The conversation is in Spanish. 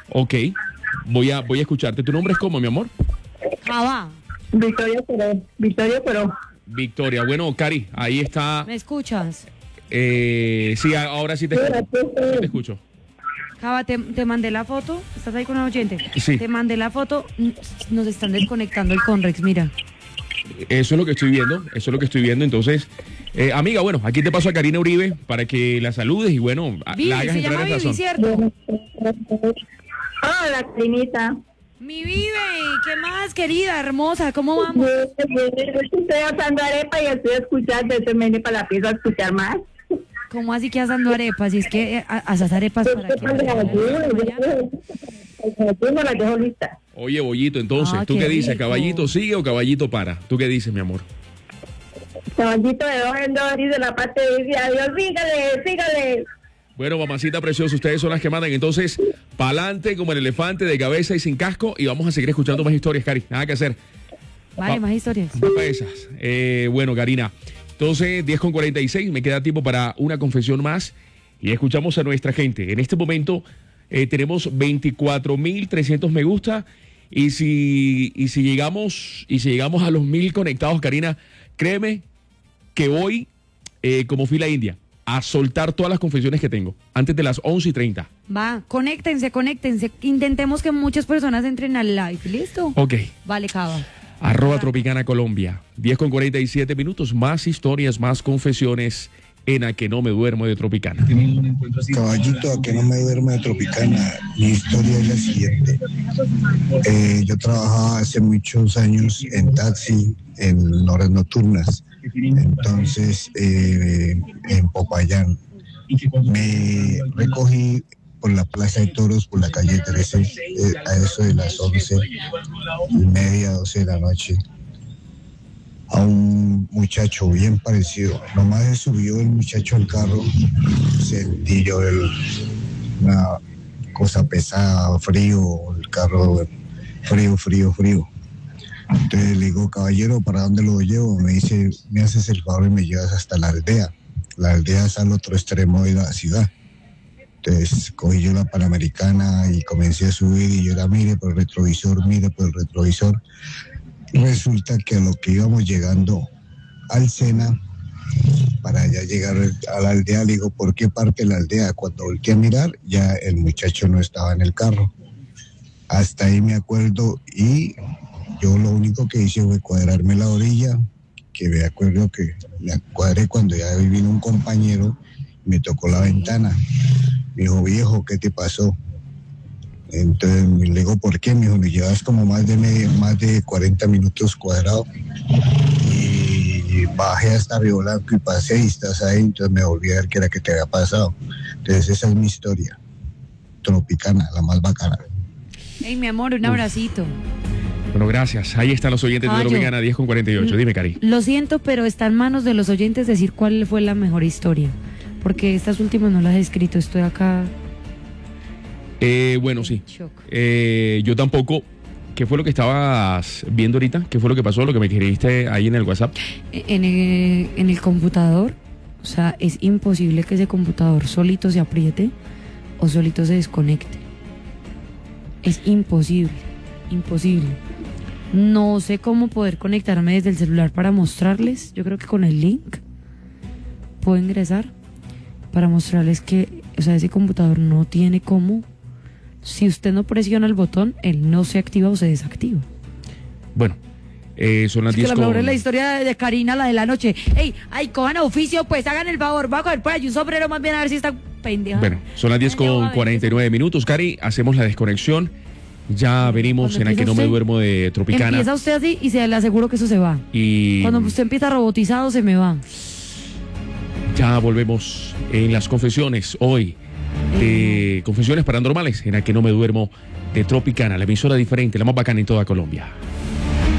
Ok, voy a escucharte. ¿Tu nombre es cómo, mi amor? Java, Victoria, pero Victoria. Bueno, Cari, ahí está. ¿me escuchas? Sí, ahora sí te escucho. Sí te escucho. Java, te mandé la foto. ¿Estás ahí con un oyente? Sí. Te mandé la foto. Nos están desconectando el Conrex, mira. Eso es lo que estoy viendo. Eso es lo que estoy viendo. Entonces, amiga, bueno, aquí te paso a Karina Uribe para que la saludes y bueno, Vivi, la hagas se entrar llama en Vivi, razón. ¿cierto? hola, Carinita. Mi Vive, ¿qué más, querida, hermosa? ¿Cómo vamos? Estoy asando arepa y estoy escuchando. Ese me viene para la pieza a escuchar más. ¿Cómo así que asando arepas? Y es que asas arepas para que No la dejo lista. Oye, Bollito, entonces, Ah, ¿tú qué qué dices? rico. ¿Caballito sigue o caballito para? ¿Tú qué dices, mi amor? Caballito de dos en dos, dice la parte de dice, adiós, sígale. Bueno, mamacita preciosa, ustedes son las que mandan. Entonces, pa'lante como el elefante, de cabeza y sin casco. Y vamos a seguir escuchando más historias, Cari. Nada que hacer. Vale, más historias. Vamos para esas. Bueno, Karina. Entonces, 10:46, me queda tiempo para una confesión más. Y escuchamos a nuestra gente. En este momento tenemos 24.300 me gusta. Y si llegamos a los 1.000 conectados, Karina, créeme que voy como fila india a soltar todas las confesiones que tengo antes de las 11:30. Va, conéctense. Intentemos que muchas personas entren al live. ¿Listo? Ok. Vale, Cava. @Tropicana Colombia. 10:47 minutos. Más historias, más confesiones en A Que No Me Duermo de Tropicana. Caballito, a que no me duermo de Tropicana. Mi historia es la siguiente. Yo trabajaba hace muchos años en taxi, en horas nocturnas. Entonces, en Popayán, me recogí por la Plaza de Toros, por la calle 13, a eso de las 11:30, 12 de la noche, a un muchacho bien parecido. Nomás se subió el muchacho al carro, sentí yo una cosa pesada, frío, el carro frío. Entonces le digo, caballero, ¿para dónde lo llevo? Me dice, me haces el favor y me llevas hasta la aldea. La aldea es al otro extremo de la ciudad. Entonces cogí yo la Panamericana y comencé a subir y yo la mire por el retrovisor. Resulta que a lo que íbamos llegando al Sena, para ya llegar a la aldea, le digo, ¿por qué parte de la aldea? Cuando volteé a mirar, ya el muchacho no estaba en el carro. Hasta ahí me acuerdo y yo lo único que hice fue cuadrarme la orilla, que me acuerdo que la cuadré cuando ya vino un compañero, me tocó la ventana. Me dijo, viejo, ¿qué te pasó? Entonces le digo, ¿por qué? Me dijo, me llevas como más de 40 minutos cuadrado. Y bajé hasta Río Blanco y pasé y estás ahí, entonces me volví a ver qué era que te había pasado. Entonces esa es mi historia. Tropicana, la más bacana. Hey, mi amor, un abracito. Bueno, gracias. Ahí están los oyentes de Tropicana, 10:48. Dime, Cari. Lo siento, pero está en manos de los oyentes decir cuál fue la mejor historia. Porque estas últimas no las he escrito. Estoy acá. Bueno, sí. Yo tampoco. ¿Qué fue lo que estabas viendo ahorita? ¿Qué fue lo que pasó? Lo que me escribiste ahí en el WhatsApp. En el computador, o sea, es imposible que ese computador solito se apriete o solito se desconecte. Es imposible. No sé cómo poder conectarme desde el celular para mostrarles. Yo creo que con el link puedo ingresar para mostrarles que, o sea, ese computador no tiene cómo. Si usted no presiona el botón, él no se activa o se desactiva. Bueno, son las 10 que la mejor es la historia de Karina, la de la noche. Ey, ay, cojan oficio, pues hagan el favor. Va a coger por ahí un sombrero más bien a ver si está pendeja. Bueno, son las 10:49 minutos, Cari. Hacemos la desconexión. Ya venimos en A Que No Me Duermo de Tropicana. Empieza usted así y se le aseguro que eso se va. Y cuando usted empieza robotizado, se me va. Ya volvemos en las confesiones hoy. Confesiones paranormales en A Que No Me Duermo de Tropicana, la emisora diferente, la más bacana en toda Colombia.